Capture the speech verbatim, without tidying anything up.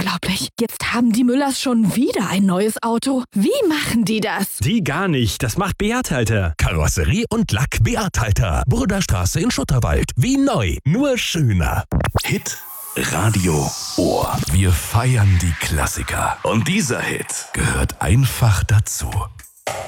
Unglaublich. Jetzt haben die Müllers schon wieder ein neues Auto. Wie machen die das? Die gar nicht. Das macht Beat Halter. Karosserie und Lack Beat Halter. Burgerstraße in Schutterwald. Wie neu, nur schöner. Hit Radio Ohr. Wir feiern die Klassiker. Und dieser Hit gehört einfach dazu.